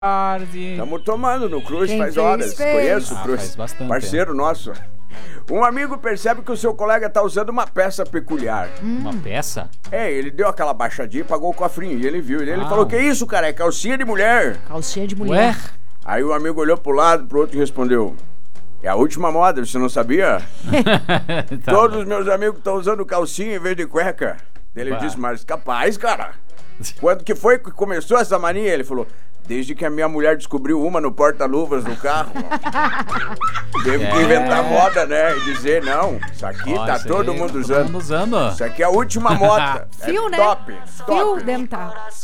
tarde. Estamos tomando no Cruz Quem faz fez, horas. fez. Conheço o Cruz. Faz bastante Parceiro nosso. Um amigo percebe que o seu colega tá usando uma peça peculiar. Uma peça? Ele deu aquela baixadinha e pagou o cofrinho. E ele viu. Ele falou, que isso, cara? É calcinha de mulher. Calcinha de mulher. Ué? Aí o amigo olhou pro lado, pro outro e respondeu, é a última moda, você não sabia? Tá Todos bom. os meus amigos estão usando calcinha em vez de cueca. Ele Bah. disse, mas capaz, cara. Quando que foi que começou essa mania? Ele falou, desde que a minha mulher descobriu uma no porta-luvas do carro. Teve que inventar moda, né? E dizer, não, isso aqui Ó, tá isso todo aí, mundo todo usando. mundo usando. Isso aqui é a última moda. Fio, É né? top, Fio top. dental.